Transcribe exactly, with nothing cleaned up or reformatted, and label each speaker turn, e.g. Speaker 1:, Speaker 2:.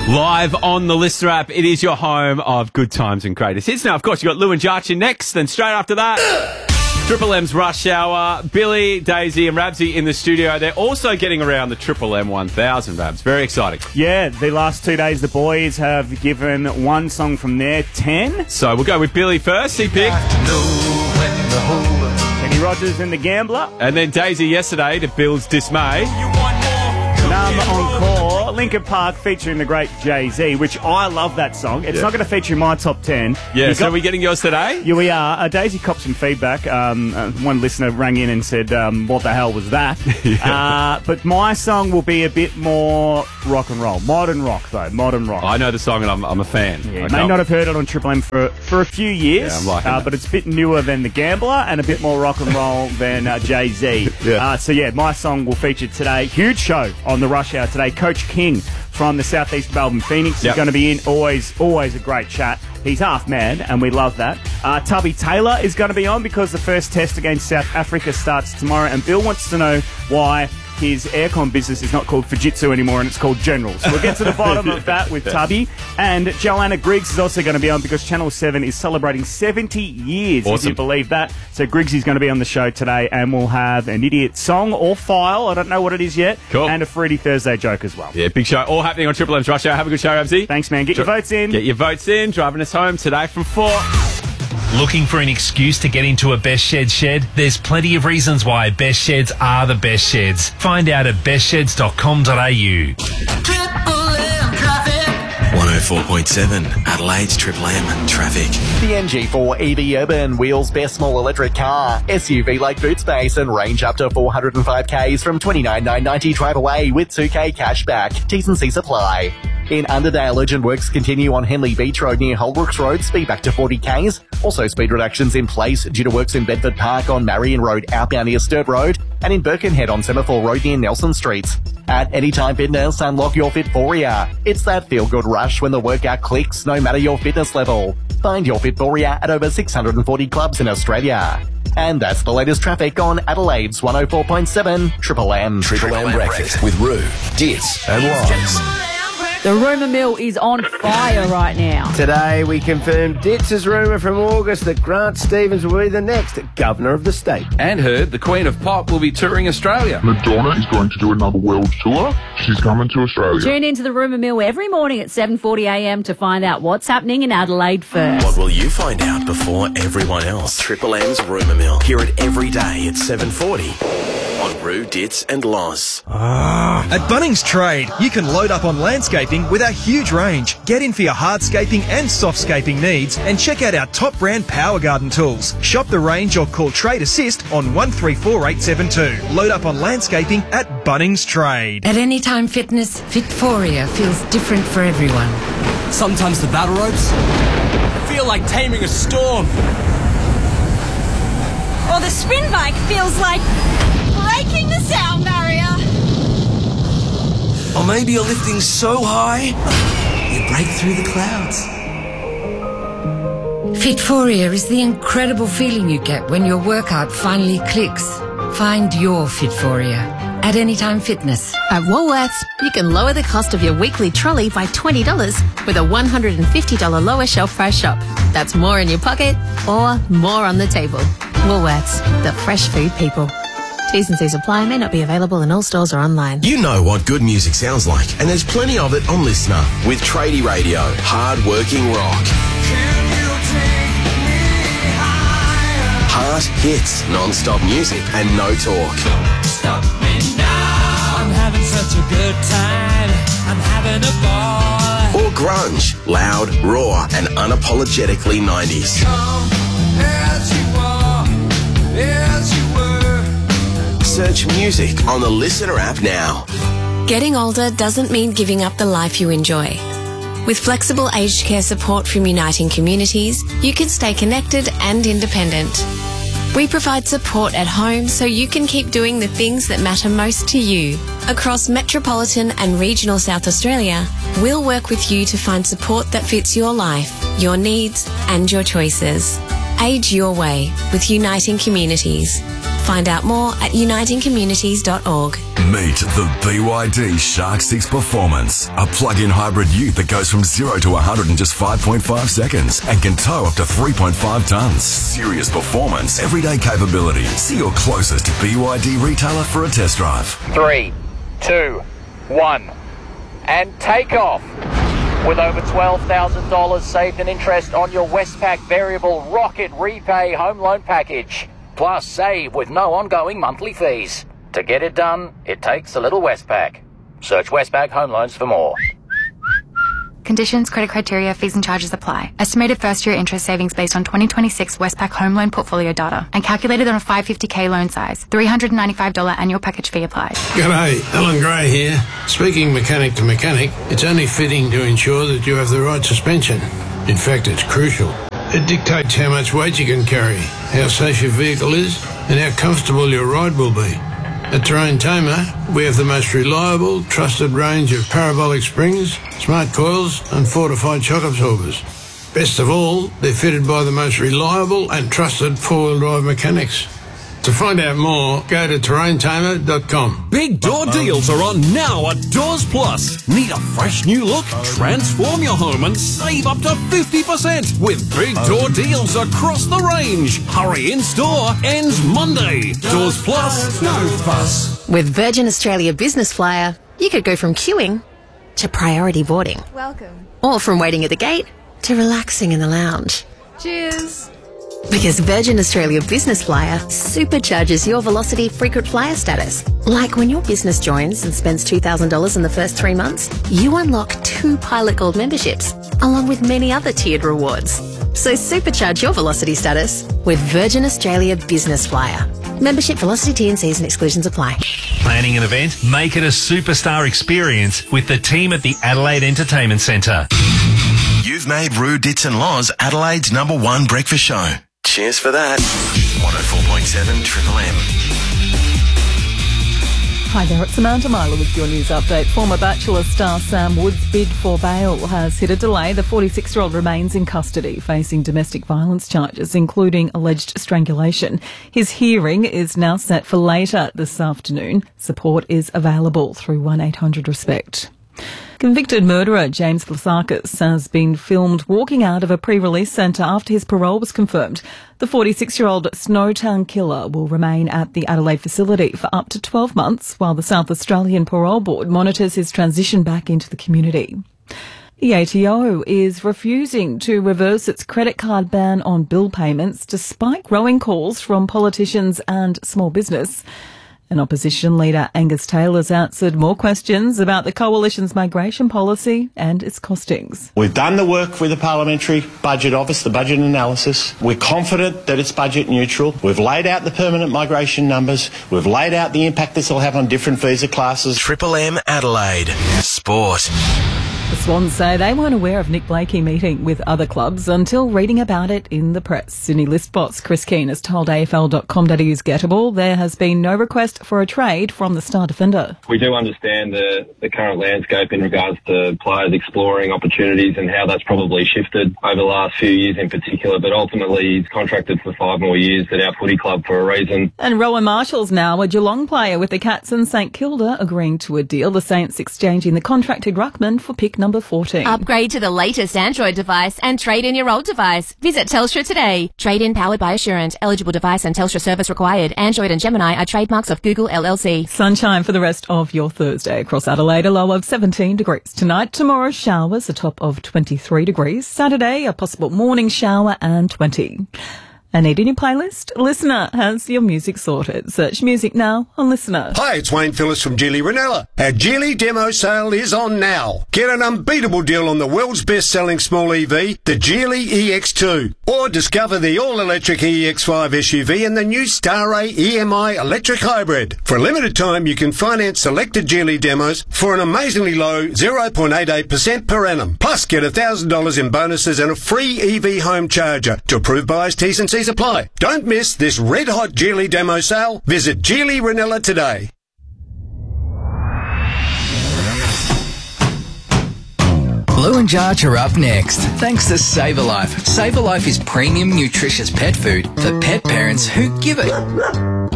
Speaker 1: Live on the Listener app, it is your home of good times and greatest hits. Now, of course, you've got Lou and Jarchin next, then straight after that, Triple M's Rush Hour, Billy, Daisy and Rabsy in the studio. They're also getting around the Triple M one thousand, Rabs. Very exciting.
Speaker 2: Yeah, the last two days the boys have given one song from their ten.
Speaker 1: So we'll go with Billy first. He picked
Speaker 2: Kenny Rogers and the Gambler.
Speaker 1: And then Daisy yesterday to Bill's dismay.
Speaker 2: Numb Encore, Linkin Park featuring the great Jay-Z, which I love that song. It's
Speaker 1: yeah.
Speaker 2: not going to feature in my top ten.
Speaker 1: Yeah,
Speaker 2: you
Speaker 1: so
Speaker 2: got,
Speaker 1: are we getting yours today?
Speaker 2: Yeah, we are. Uh, Daisy copped some feedback. Um, uh, one listener rang in and said, um, what the hell was that? yeah. uh, but my song will be a bit more rock and roll. Modern rock, though. Modern rock.
Speaker 1: I know the song and I'm, I'm a fan.
Speaker 2: Yeah, you
Speaker 1: okay.
Speaker 2: may not have heard it on Triple M for, for a few years,
Speaker 1: yeah, I'm liking
Speaker 2: uh, but it's a bit newer than The Gambler and a bit more rock and roll than uh, Jay-Z.
Speaker 1: yeah.
Speaker 2: Uh, so, yeah, my song will feature today. Huge show on the Rush Hour today. Coach King from the southeast of Melbourne Phoenix
Speaker 1: yep.
Speaker 2: is going to be in. Always, always a great chat. He's half mad, and we love that. Uh, Tubby Taylor is going to be on because the first test against South Africa starts tomorrow, and Bill wants to know why his aircon business is not called Fujitsu anymore and it's called General. So we'll get to the bottom of that with Tubby. And Joanna Griggs is also going to be on because Channel seven is celebrating seventy years,
Speaker 1: awesome.
Speaker 2: if you believe that. So Griggs is going to be on the show today, and we'll have an idiot song or file, I don't know what it is yet,
Speaker 1: cool.
Speaker 2: and a Fruity Thursday joke as well.
Speaker 1: Yeah, big show. All happening on Triple M's Rush Hour. Have a good show, Ramsey.
Speaker 2: Thanks, man. Get your votes in.
Speaker 1: Get your votes in. Driving us home today from four.
Speaker 3: Looking for an excuse to get into a Best Shed shed? There's plenty of reasons why Best Sheds are the best sheds. Find out at best sheds dot com dot a u.
Speaker 4: one oh four point seven Adelaide's Triple M traffic.
Speaker 5: The N G four E V Urban, wheels best small electric car, S U V like boot space and range up to four hundred five kays from twenty-nine thousand nine hundred ninety drive away with two K cash back. T's and C's apply. In Underdale, urgent works continue on Henley Beach Road near Holbrooks Road, speed back to forty kays. Also speed reductions in place due to works in Bedford Park on Marion Road outbound near Sturt Road and in Birkenhead on Semaphore Road near Nelson Street. At Anytime Fitness, unlock your Fitforia. It's that feel-good rush when the workout clicks, no matter your fitness level. Find your Fitforia at over six hundred forty clubs in Australia. And that's the latest traffic on Adelaide's one oh four point seven Triple M.
Speaker 4: Triple M Breakfast with Roo, Dits and Loz.
Speaker 6: The rumour mill is on fire right now.
Speaker 7: Today we confirmed Dits' rumour from August that Grant Stevens will be the next Governor of the state.
Speaker 8: And heard the Queen of Pop will be touring Australia.
Speaker 9: Madonna is going to do another world tour. She's coming to Australia.
Speaker 6: Tune into the rumour mill every morning at seven forty a m to find out what's happening in Adelaide first.
Speaker 4: What will you find out before everyone else? Triple M's Rumour Mill. Hear it every day at seven forty. On Roo, Dits and Loz.
Speaker 10: Ah. At Bunnings Trade, you can load up on landscaping with our huge range. Get in for your hardscaping and softscaping needs and check out our top brand Power Garden tools. Shop the range or call Trade Assist on one three four eight seven two. Load up on landscaping at Bunnings Trade.
Speaker 11: At Anytime Fitness, Fitforia feels different for everyone.
Speaker 12: Sometimes the battle ropes feel like taming a storm.
Speaker 13: Or the spin bike feels like breaking the sound barrier.
Speaker 12: Or maybe you're lifting so high, you break through the clouds.
Speaker 11: Fitforia is the incredible feeling you get when your workout finally clicks. Find your Fitforia at Anytime Fitness.
Speaker 14: At Woolworths, you can lower the cost of your weekly trolley by twenty dollars with a one hundred fifty dollars lower shelf price shop. That's more in your pocket or more on the table. Woolworths, the fresh food people. T's and C's apply, may not be available in all stores or online.
Speaker 4: You know what good music sounds like, and there's plenty of it on Listener with Tradie Radio, hard-working rock. Heart hits, non-stop music, and no talk.
Speaker 12: Stop me now. I'm having such a good time. I'm having a ball.
Speaker 4: Or grunge, loud, raw, and unapologetically nineties.
Speaker 12: Come as you are, as you were.
Speaker 4: Search music on the Listener app now.
Speaker 14: Getting older doesn't mean giving up the life you enjoy. With flexible aged care support from Uniting Communities, you can stay connected and independent. We provide support at home so you can keep doing the things that matter most to you. Across metropolitan and regional South Australia, we'll work with you to find support that fits your life, your needs, and your choices. Age your way with Uniting Communities. Find out more at uniting communities dot org.
Speaker 15: Meet the B Y D Shark six Performance, a plug-in hybrid ute that goes from zero to one hundred in just five point five seconds and can tow up to three point five tonnes. Serious performance, everyday capability. See your closest B Y D retailer for a test drive.
Speaker 16: Three, two, one, and take off. With over twelve thousand dollars saved in interest on your Westpac Variable Rocket Repay Home Loan Package. Plus, save with no ongoing monthly fees. To get it done, it takes a little Westpac. Search Westpac Home Loans for more.
Speaker 17: Conditions, credit criteria, fees and charges apply. Estimated first-year interest savings based on twenty twenty-six Westpac Home Loan Portfolio data and calculated on a five hundred fifty K loan size. three hundred ninety-five dollars annual package fee applies.
Speaker 18: G'day, Alan Gray here. Speaking mechanic to mechanic, it's only fitting to ensure that you have the right suspension. In fact, it's crucial. It dictates how much weight you can carry, how safe your vehicle is, and how comfortable your ride will be. At Terrain Tamer, we have the most reliable, trusted range of parabolic springs, smart coils, and fortified shock absorbers. Best of all, they're fitted by the most reliable and trusted four-wheel drive mechanics. To find out more, go to terrain tamer dot com.
Speaker 19: Big door deals are on now at Doors Plus. Need a fresh new look? Transform your home and save up to fifty percent with big door deals across the range. Hurry, in store ends Monday. Doors Plus, no fuss.
Speaker 20: With Virgin Australia Business Flyer, you could go from queuing to priority boarding.
Speaker 21: Welcome.
Speaker 20: Or from waiting at the gate to relaxing in the lounge.
Speaker 21: Cheers.
Speaker 20: Because Virgin Australia Business Flyer supercharges your Velocity frequent flyer status. Like when your business joins and spends two thousand dollars in the first three months, you unlock two Pilot Gold memberships, along with many other tiered rewards. So supercharge your Velocity status with Virgin Australia Business Flyer. Membership, Velocity, T and Cs and exclusions apply.
Speaker 3: Planning an event? Make it a superstar experience with the team at the Adelaide Entertainment Centre.
Speaker 4: You've made Roo Dits and Loz Adelaide's number one breakfast show. Cheers for that. one oh four point seven Triple M.
Speaker 22: Hi there, it's Amanda Myler with your news update. Former Bachelor star Sam Wood's bid for bail has hit a delay. The forty-six-year-old remains in custody, facing domestic violence charges, including alleged strangulation. His hearing is now set for later this afternoon. Support is available through one eight hundred RESPECT. Convicted murderer James Vlasakis has been filmed walking out of a pre-release centre after his parole was confirmed. The forty-six-year-old Snowtown killer will remain at the Adelaide facility for up to twelve months while the South Australian Parole Board monitors his transition back into the community. The A T O is refusing to reverse its credit card ban on bill payments despite growing calls from politicians and small business. And opposition leader Angus Taylor's answered more questions about the Coalition's migration policy and its costings.
Speaker 23: We've done the work with the Parliamentary Budget Office, the budget analysis. We're confident that it's budget neutral. We've laid out the permanent migration numbers. We've laid out the impact this will have on different visa classes.
Speaker 4: Triple M Adelaide. Sport.
Speaker 22: The Swans say they weren't aware of Nick Blakey meeting with other clubs until reading about it in the press. Sydney List boss Chris Keane has told A F L dot com dot A U's Gettable there has been no request for a trade from the star defender.
Speaker 24: We do understand the, the current landscape in regards to players exploring opportunities and how that's probably shifted over the last few years in particular, but ultimately he's contracted for five more years at our footy club for a reason.
Speaker 22: And Rowan Marshall's now a Geelong player, with the Cats and St Kilda agreeing to a deal. The Saints exchanging the contracted ruckman for pick number fourteen.
Speaker 25: Upgrade to the latest Android device and trade in your old device. Visit Telstra today. Trade in powered by Assurant. Eligible device and Telstra service required. Android and Gemini are trademarks of Google L L C.
Speaker 22: Sunshine for the rest of your Thursday across Adelaide, a low of seventeen degrees tonight. Tomorrow, showers, a top of twenty-three degrees. Saturday, a possible morning shower and twenty. And need a new playlist? Listener has your music sorted. Search music now on Listener.
Speaker 26: Hi, it's Wayne Phillips from Geely Ranella. Our Geely demo sale is on now. Get an unbeatable deal on the world's best-selling small E V, the Geely E X two. Or discover the all-electric E X five S U V and the new Starray E M I electric hybrid. For a limited time, you can finance selected Geely demos for an amazingly low zero point eight eight percent per annum. Plus, get one thousand dollars in bonuses and a free E V home charger. To approve buyers, T's and C's apply. Don't miss this red-hot Geely demo sale. Visit Geely Ranella today.
Speaker 1: Blue and Jarch are up next, thanks to SaverLife. SaverLife is premium, nutritious pet food for pet parents who give it.